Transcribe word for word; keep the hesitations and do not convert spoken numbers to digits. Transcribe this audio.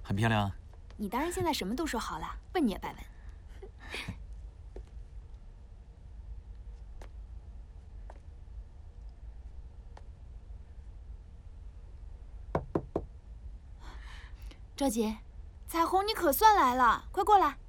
很漂亮啊。 你当然现在什么都说好了，问你也白问。赵姐，彩虹，你可算来了，快过来。